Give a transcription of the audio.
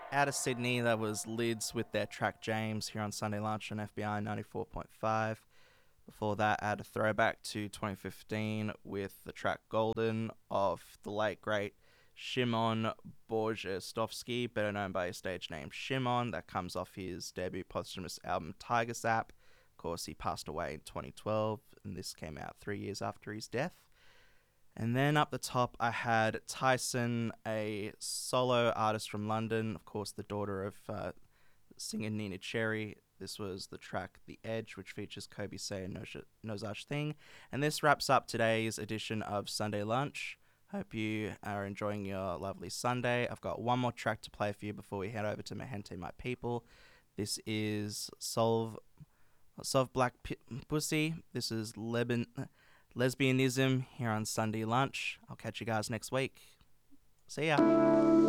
Out of Sydney, that was Lids with their track James here on Sunday Lunch on FBI 94.5. Before that, I had a throwback to 2015 with the track Golden of the late great Shimon Borjestovsky, better known by his stage name Shimon. That comes off his debut posthumous album Tiger Sap. Of course, he passed away in 2012, and this came out 3 years after his death. And then up the top, I had Tyson, a solo artist from London, of course, the daughter of singer Nina Cherry. This was the track The Edge, which features Kobe Say and No Such Thing. And this wraps up today's edition of Sunday Lunch. Hope you are enjoying your lovely Sunday. I've got one more track to play for you before we head over to Mahente My People. This is Solve Black Pussy. This is Lesbianism here on Sunday Lunch. I'll catch you guys next week. See ya.